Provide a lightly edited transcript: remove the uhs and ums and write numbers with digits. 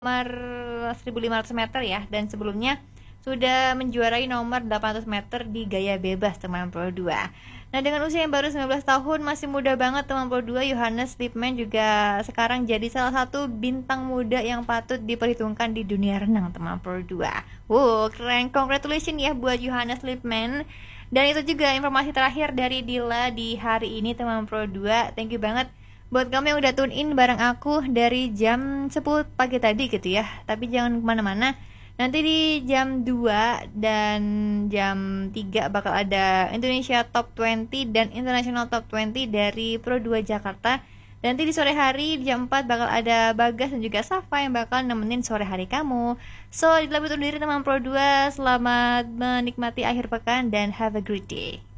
nomor 1500 meter ya, dan sebelumnya sudah menjuarai nomor 800 meter di gaya bebas teman Pro 2. Nah, dengan usia yang baru 19 tahun, masih muda banget teman Pro 2, Johannes Lippmann juga sekarang jadi salah satu bintang muda yang patut diperhitungkan di dunia renang teman Pro 2. Wow, keren. Congratulations ya buat Johannes Lippmann. Dan itu juga informasi terakhir dari Dila di hari ini teman Pro 2. Thank you banget buat kamu yang udah tune in bareng aku dari jam 10 pagi tadi gitu ya. Tapi jangan kemana-mana. Nanti di jam 2 dan jam 3 bakal ada Indonesia Top 20 dan International Top 20 dari Pro 2 Jakarta. Dan nanti di sore hari di jam 4 bakal ada Bagas dan juga Safa yang bakal nemenin sore hari kamu. So, di undur diri teman Pro 2. Selamat menikmati akhir pekan dan have a great day.